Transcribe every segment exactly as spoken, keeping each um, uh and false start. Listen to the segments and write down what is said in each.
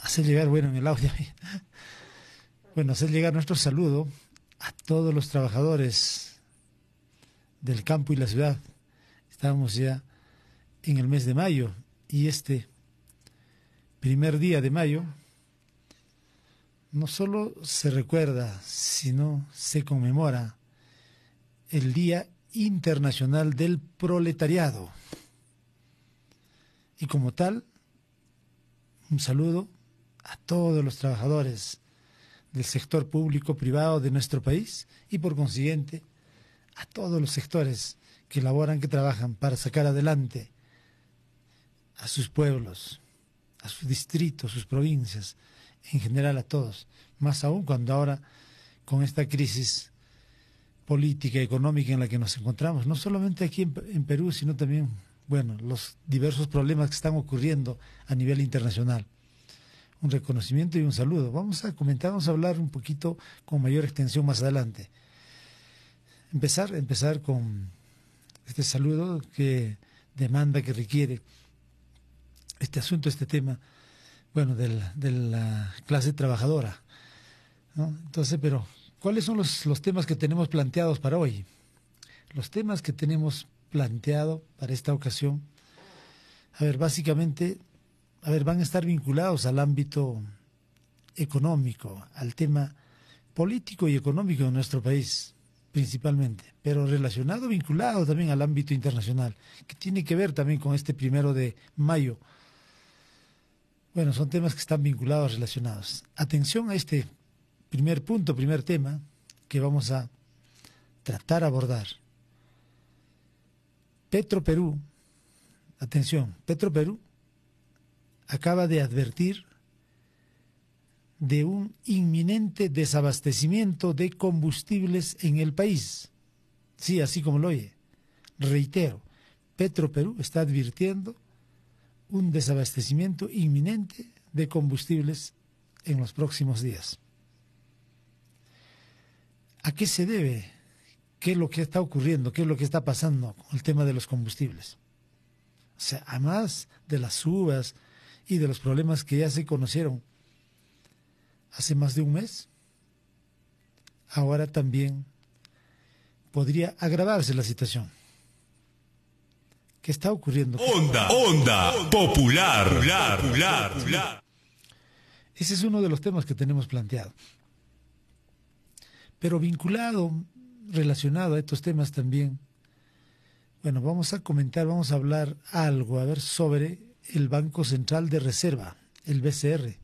hacer llegar, bueno, en el audio, bueno, hacer llegar nuestro saludo a todos los trabajadores del campo y la ciudad. Estamos ya en el mes de mayo y este primer día de mayo no solo se recuerda, sino se conmemora el Día Internacional del Proletariado. Y como tal, un saludo a todos los trabajadores del sector público privado de nuestro país y por consiguiente a todos los sectores que laboran, que trabajan para sacar adelante a sus pueblos, a sus distritos, sus provincias, en general a todos, más aún cuando ahora con esta crisis política y económica en la que nos encontramos, no solamente aquí en, en Perú, sino también, bueno, los diversos problemas que están ocurriendo a nivel internacional. Un reconocimiento y un saludo. Vamos a comentar, vamos a hablar un poquito con mayor extensión más adelante. Empezar, empezar con este saludo que demanda, que requiere este asunto, este tema, bueno, del, de la clase trabajadora, ¿no? Entonces, pero, ¿cuáles son los, los temas que tenemos planteados para hoy? Los temas que tenemos planteado para esta ocasión, a ver, básicamente, a ver, van a estar vinculados al ámbito económico, al tema político y económico de nuestro país, principalmente, pero relacionado, vinculado también al ámbito internacional, que tiene que ver también con este primero de mayo. Bueno, son temas que están vinculados, relacionados. Atención a este primer punto, primer tema que vamos a tratar de abordar. Petroperú, atención, Petroperú acaba de advertir de un inminente desabastecimiento de combustibles en el país. Sí, así como lo oye. Reitero, Petroperú está advirtiendo un desabastecimiento inminente de combustibles en los próximos días. ¿A qué se debe? ¿Qué es lo que está ocurriendo? ¿Qué es lo que está pasando con el tema de los combustibles? O sea, además de las subas y de los problemas que ya se conocieron hace más de un mes, ahora también podría agravarse la situación. ¿Qué está ocurriendo? Onda, onda, popular, popular, popular, popular. Ese es uno de los temas que tenemos planteado. Pero vinculado, relacionado a estos temas también, bueno, vamos a comentar, vamos a hablar algo, a ver, sobre el Banco Central de Reserva, el B C R.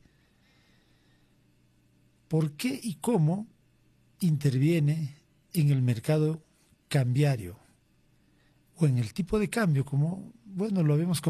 ¿Por qué y cómo interviene en el mercado cambiario o en el tipo de cambio, como, bueno, lo habíamos comentado